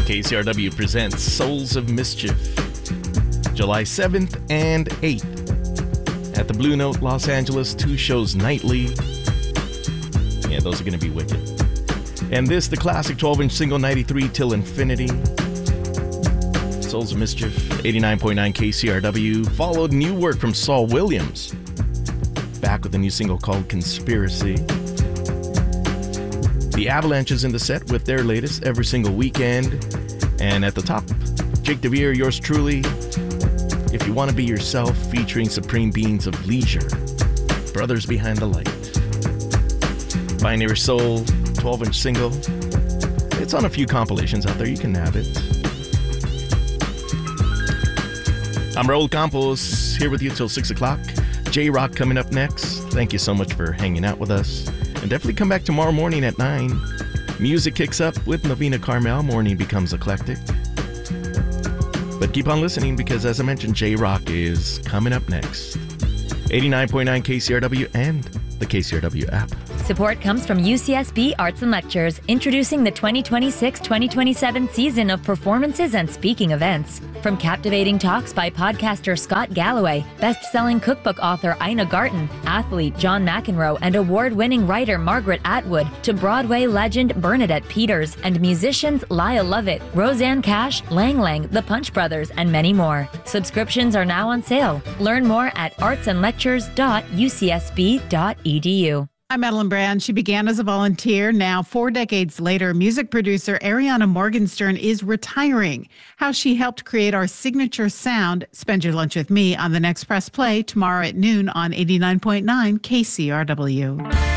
KCRW presents Souls of Mischief, July 7th and 8th at the Blue Note, Los Angeles. 2 shows nightly. Yeah, those are going to be wicked. And this, the classic 12-inch single, 93 Till Infinity. Souls of Mischief, 89.9 KCRW. Followed new work from Saul Williams. Back with a new single called Conspiracy. The Avalanches in the set with their latest, Every Single Weekend. And at the top, Jake DeVere, yours truly, If You Want to Be Yourself, featuring Supreme Beings of Leisure, Brothers Behind the Light. Binary Soul, 12-inch single. It's on a few compilations out there, you can nab it. I'm Raul Campos, here with you till 6 o'clock. J-Rock coming up next. Thank you so much for hanging out with us. And definitely come back tomorrow morning at 9. Music kicks up with Novena Carmel. Morning becomes eclectic. But keep on listening because, as I mentioned, J-Rock is coming up next. 89.9 KCRW and the KCRW app. Support comes from UCSB Arts and Lectures, introducing the 2026-2027 season of performances and speaking events. From captivating talks by podcaster Scott Galloway, best-selling cookbook author Ina Garten, athlete John McEnroe, and award-winning writer Margaret Atwood, to Broadway legend Bernadette Peters, and musicians Lyle Lovett, Roseanne Cash, Lang Lang, The Punch Brothers, and many more. Subscriptions are now on sale. Learn more at artsandlectures.ucsb.edu. I'm Madeline Brand. She began as a volunteer. Now, 4 decades later, music producer Ariana Morgenstern is retiring. How she helped create our signature sound. Spend your lunch with me on the next Press Play tomorrow at noon on 89.9 KCRW.